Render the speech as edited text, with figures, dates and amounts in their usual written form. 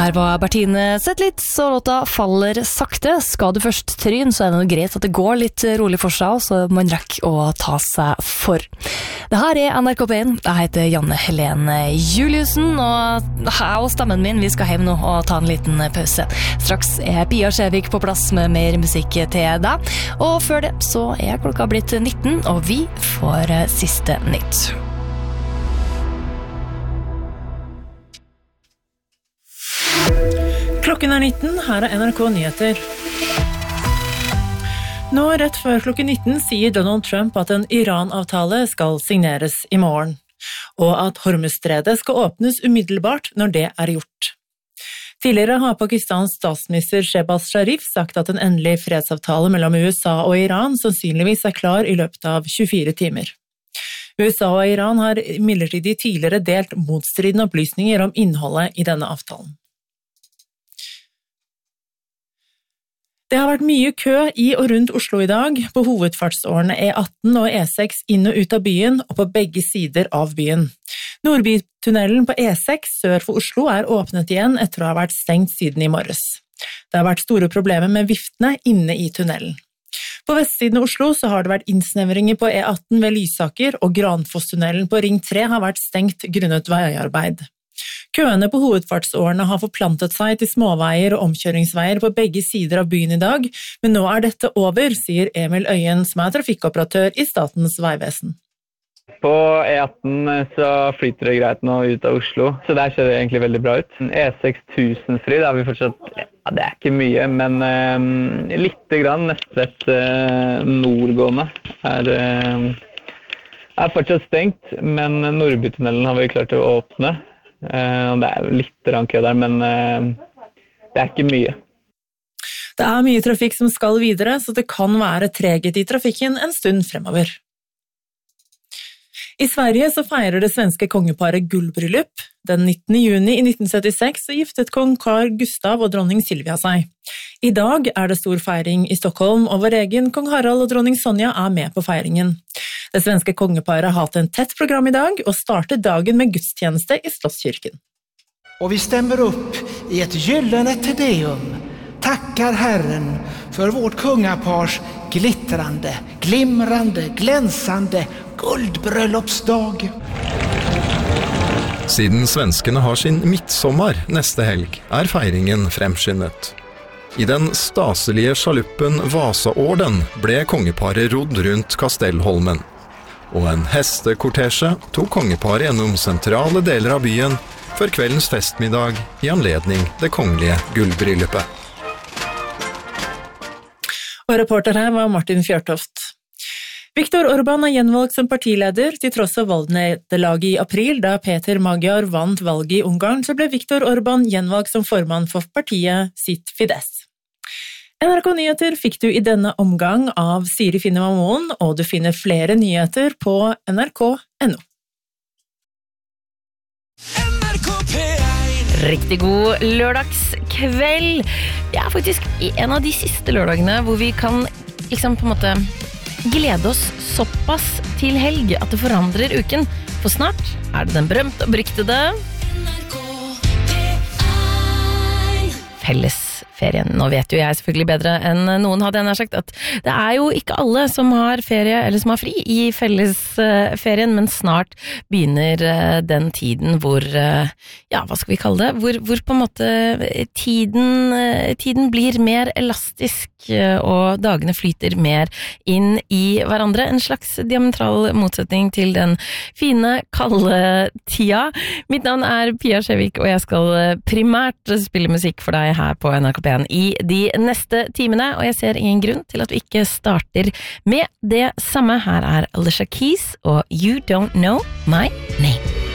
Her var Bertine Zetlitz, så låta faller sakte. Skal du først tryn, så det noe greit at det går litt rolig for seg, så man rekker å ta seg for. Det her NRK P1. Jeg heter Janne Helene Juliussen, og jeg og stemmen min, vi skal hjem nå og ta en liten pause. Straks Pia Skjevik på plass med mer musikk til deg, og før det så klokka blitt 19, og vi får siste nytt. Klokken 19, her NRK Nyheter. Nå rett før klokken 19 sier Donald Trump at en Iran-avtale skal signeres i morgen, og at Hormuzstredet skal åpnes umiddelbart når det gjort. Tidligere har Pakistans statsminister Shehbaz Sharif sagt at en endelig fredsavtale mellom USA og Iran sannsynligvis klar i løpet av 24 timer. USA og Iran har imidlertid tidligere delt motstridende opplysninger om innholdet i denne avtalen. Det har vært mye kø i og rundt Oslo i dag, på hovedfartsårene E18 og E6 inn og ut av byen, og på begge sider av byen. Nordbytunnelen på E6 sør for Oslo åpnet igjen etter å ha vært stengt siden i morges. Det har vært store problemer med viftene inne i tunnelen. På vestsiden av Oslo så har det vært innsnevringer på E18 ved Lysaker, og Granfosstunnelen på Ring 3 har vært stengt grunnet veiarbeid. Køene på hovedfartsårene har forplantet seg til småveier og omkjøringsveier på begge sider av byen i dag, men nå dette over, sier Emil Øyen, som trafikkoperatør i Statens vegvesen. På E18 så flyter det greit nå ut av Oslo, så der ser det egentlig veldig bra ut. E6 tusenfri, da har vi fortsatt, ja, det ikke mye, men lite grann, nesten nordgående fortsatt stengt, men Nordbytunnelen har vi klart å åpne. Det litt rankø der, men det ikke mye. Det mye trafikk som skal videre, så det kan være treghet i trafikken en stund fremover. I Sverige så feirer det svenske kongeparet gullbryllup. Den 19. juni i 1976 så giftet kong Carl Gustav og dronning Silvia seg. I dag det stor feiring i Stockholm, og vår egen kong Harald og dronning Sonja med på feiringen. Det svenske kongeparet har hatt en tett program i dag, og startet dagen med gudstjeneste i Slottskirken. Og vi stemmer opp i et gyllene tedeum, tackar Herren för vårt kungapars glittrande, glimrande, glänsande guldbröllopsdag. Siden svenskene har sin midtsommar neste helg, feiringen fremskyndet. I den staselige sjaluppen Vasaorden ble kongeparet rodd rundt Kastellholmen, og en hestekortesje tok kongeparet gjennom sentrale deler av byen for kveldens festmiddag i anledning det kongelige gullbryllupet. Og reporter her var Martin Fjørtoft. Viktor Orbán gjenvalgt som partileder til tross av valgnederlaget i april, da Peter Magyar vant valget i Ungarn, så ble Viktor Orbán gjenvalgt som formann for partiet sitt Fidesz. NRK Nyheter fikk du i denne omgang av Siri Finne-Mamoen, og du finner flere nyheter på nrk.no. Riktig god lørdagskveld. Det faktisk i en av de siste lørdagene hvor vi kan liksom på en måte glede oss såpass til helg at det forandrer uken. For snart det den berømte og beryktede fellesferien. Nå vet jo jeg selvfølgelig bedre enn noen hadde jeg sagt at det jo ikke alle som har ferie eller som har fri i fellesferien, men snart begynner den tiden hvor, ja, hva skal vi kalle det? Hvor på en måte tiden blir mer elastisk og dagene flyter mer inn i hverandre. En slags diametral motsetning til den fine, kalde tida. Mitt navn Pia Skjevik, og jeg skal primært spille musikk for deg her på NRK P1 i de neste timene, og jeg ser ingen grunn til at vi ikke starter med det samme. Her Alicia Keys og You Don't Know My Name.